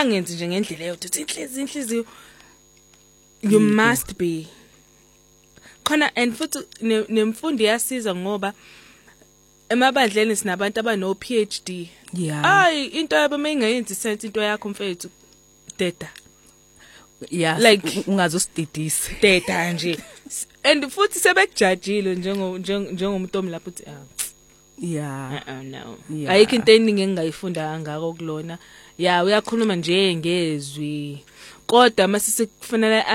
angenzi nje ngendlela yokuthi inhliziyo you must be khona. And futhi nemfundo iyasiza ngoba emabandleni sinabantu abano PhD. Ay into yabo mayingayenzi sense into yakho mfethu data. Yeah, like ungazosididise data nje. And futhi sebekujajile njengomuntu omlapha uthi no. Ayikho into eningi engayifunda ngako kulona. Yeah, uyakhuluma nje ngezwi. Kodwa mase kufanele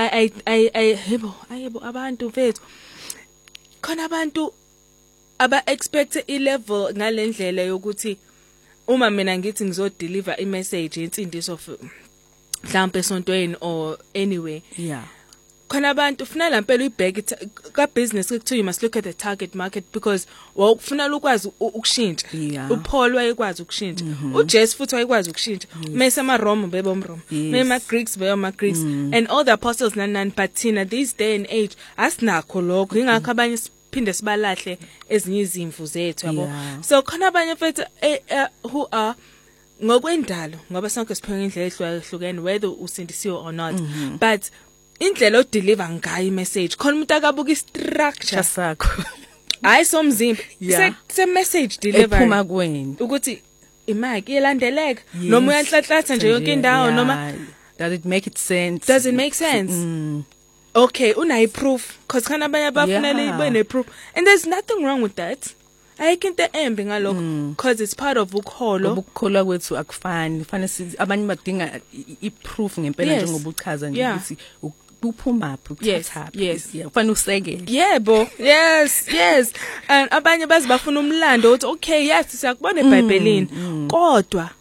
ayebo abantu mfethu. Khona abantu aba expect i-level ngalendlela yokuthi uma mina ngithi ngizodeliver i-message insindiso mhlawumbe esontweni or anyway. Yeah. Khona abantu ufuna lampela uyibheke ka business kuthiwa you must look at the target market because ufuna ukwazi ukushintsha. uPaul wayekwazi ukushintsha, uJesu futhi wayekwazi ukushintsha. Mase amaRoma bebomRoma, mase Greeks beyoma-Greeks, and all the apostles none but thina this day and age asinakho lokho. Ingakho abanye siphinde sibalahle ezinye izimvu zethu yabo. So khona abanye mfethu who are ngokwendalo ngoba sonke siphila indlela ehlukahlukene whether usindisiwe or not, but indlela odeliver ngayo imessage khona umuntu akabuka istructure sakho hayi somzimba se message deliver ephuma kweni ukuthi imaki ilandeleka noma uyanhlanhlatha nje yonke indawo noma does it make sense. Okay, unayi proof because khona abanye abafunele ibene proof, and there's nothing wrong with that. Ayikho into embi ngalokho because it's part of ukholwa. Ukukholwa kwethu akufani, kufanele abanye badinga i-proof ngempela njengoba uchaza nje ukuthi uphuma phi ukuthatha. Kufanele usekele. Yebo, yes. And abanye bazibafuna umlando uthi okay, yes siyakubona eBhayibhelini kodwa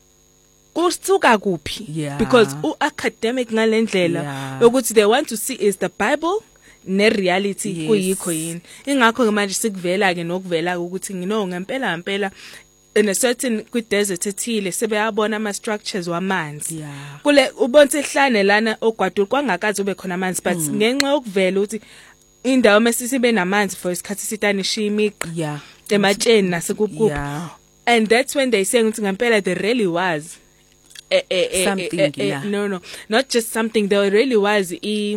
kusuka kuphi because academic ngalendlela ukuthi they want to see is the Bible ne reality kuyikho yini. Ingakho ke manje sikuvela ke nokuvela ukuthi ngempela in a certain kwi desert ethile sebeyabona ama structures wamanzi. Kule ubonse ehlane lana ogwadule kwangakazi ube khona amanzi, but ngenxa yokuvela ukuthi indawo mesisibe namanzi for isikhathi sitanisha imiqi ematsheni nasekupuphu. And that's when they say ukuthi ngempela there really was something. No, not just something, there really was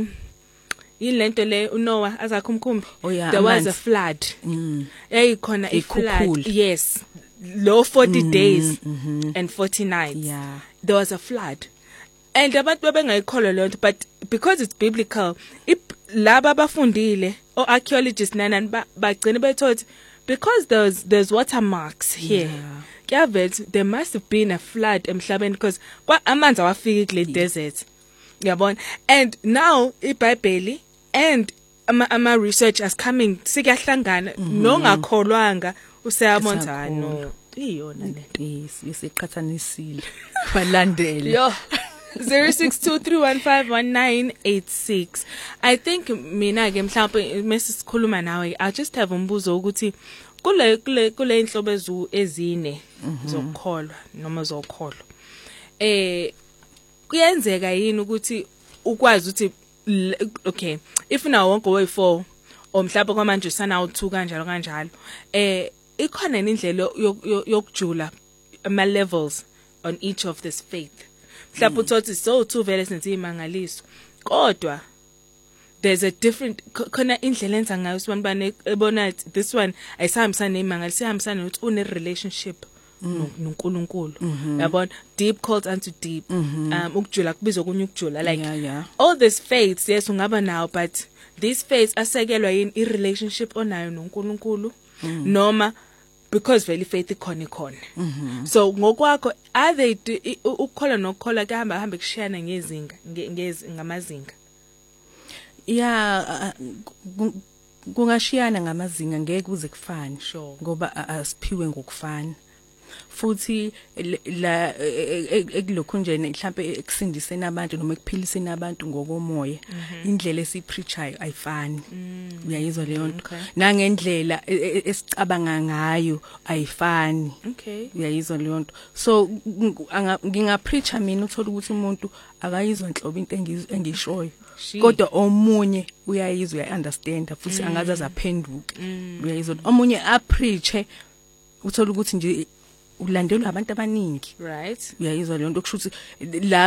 ilento le uNoah azakhumkhumbi. There was a flood. Yayikhona a flood. Yes. Low 40 days and 40 nights. There was a flood. And abantu babengayikholwa lento, but because it's biblical, laba abafundile or archaeologists nanani bagcina bethothi because there's watermarks here. There must have been a flood emhlabeni because amanzi awafiki kule desert. Yabona. And now iBhayibheli and ama research is coming sikahlangana nongakholwanga useyabona no iyona lento isiqhathanisile balandele 0623151986. I think mina ke mhlawumbe mase sikhuluma nawe I just have umbuzo ukuthi kule inhlobo ezine zokukholwa noma zokholwa kuyenzeka yini ukuthi ukwazi ukuthi okay if now wonke way4 or mhlawumbe kwamanje usana u2 kanjalo ikhona indlela yokujula ama levels on each of this faith. Mhlawumbe uthothi so 2 vele senze imangaliso kodwa there's a different khona indlela enza ngayo usibani ebona this one ayisahambisana nemangaliso ihambisana nokuthi une relationship noNkulunkulu. Yabona deep calls unto deep. Ukujula kubizwa kunye ukujula like all these faiths yes ungaba nawo, but these faiths asekelwa yini I relationship onayo noNkulunkulu noma because vele faith ikhona. So ngokwakho are they ukukholwa nokukholwa kuhamba kushiyana ngezinga ngamazinga. Kungashiyana ngamazinga ngeke kuze kufane ngoba asiphiwe ngokufana. Futhi la ekulokho nje mhlambe ekusindiseni abantu noma ekuphiliseni abantu ngokomoya indlela esipreachayo ayifani. Uyayizwa leyo nto nangendlela esicabanga ngayo ayifani. Uyayizwa leyo nto. So ngingapreacha mina uthola ukuthi umuntu akayizwa inhlobo into engishoyo kodwa omunye uyayizwa uyaunderstand futhi angaza zaphenduka. Uyayizwa omunye apreache uthola ukuthi nje ulandelwa abantu abaningi. Right. Uyayizwa le nto kusho ukuthi la